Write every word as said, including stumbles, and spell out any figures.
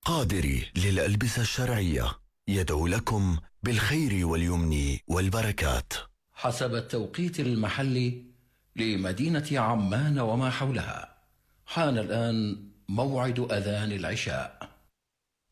قادري للألبسة الشرعية يدعو لكم بالخير واليمن والبركات. حسب التوقيت المحلي لمدينة عمان وما حولها، حان الآن موعد أذان العشاء.